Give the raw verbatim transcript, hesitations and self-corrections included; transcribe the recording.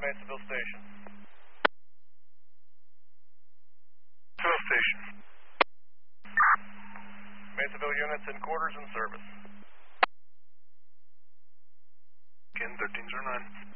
Masonville Station. Masonville Station. Masonville units in quarters and service. Again, thirteen zero nine.